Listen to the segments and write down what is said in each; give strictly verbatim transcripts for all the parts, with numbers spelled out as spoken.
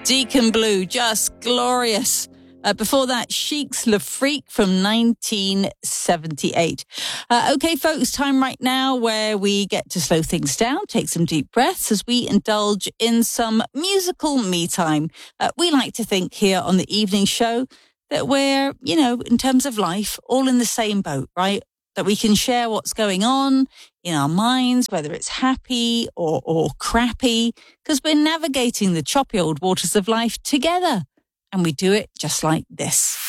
Deacon Blue, just glorious. Uh, before that, Chic's Le Freak from nineteen seventy-eight. Uh, okay, folks, time right now where we get to slow things down, take some deep breaths as we indulge in some musical me time. Uh, we like to think here on the evening show that we're, you know, in terms of life, all in the same boat, right? That we can share what's going on in our minds, whether it's happy or, or crappy, because we're navigating the choppy old waters of life together. And we do it just like this.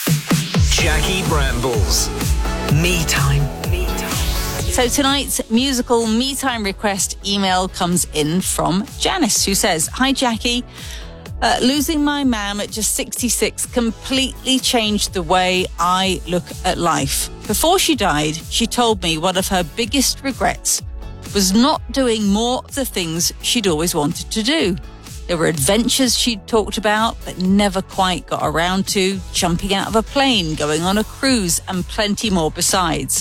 Jackie Brambles. Me time. Me time. So tonight's musical me time request email comes in from Janice, who says, "Hi, Jackie. Uh, losing my mum at just sixty-six completely changed the way I look at life. Before she died, she told me one of her biggest regrets was not doing more of the things she'd always wanted to do. There were adventures she'd talked about but never quite got around to, jumping out of a plane, going on a cruise, and plenty more besides.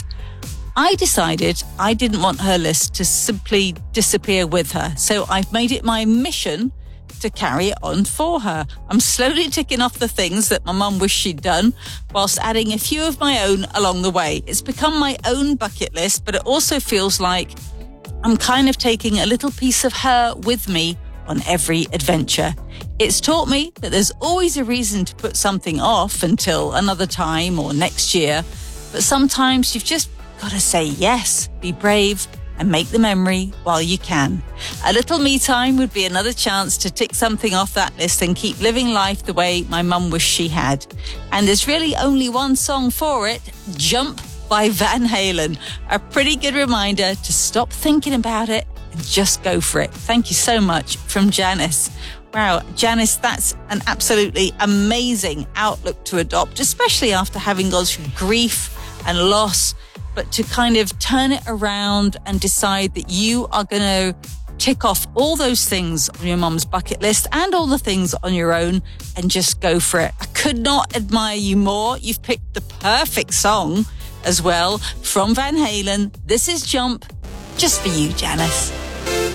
I decided I didn't want her list to simply disappear with her, so I've made it my mission to carry it on for her. I'm slowly ticking off the things that my mum wished she'd done, whilst adding a few of my own along the way. It's become my own bucket list, but it also feels like I'm kind of taking a little piece of her with me on every adventure. It's taught me that there's always a reason to put something off until another time or next year, but sometimes you've just got to say yes, be brave, and make the memory while you can. A little me time would be another chance to tick something off that list and keep living life the way my mum wished she had. And there's really only one song for it, Jump by Van Halen. A pretty good reminder to stop thinking about it and just go for it." Thank you so much from Janice. Wow, Janice, that's an absolutely amazing outlook to adopt, especially after having gone through grief and loss, but to kind of turn it around and decide that you are going to tick off all those things on your mum's bucket list and all the things on your own and just go for it. I could not admire you more. You've picked the perfect song as well from Van Halen. This is Jump, just for you, Janice.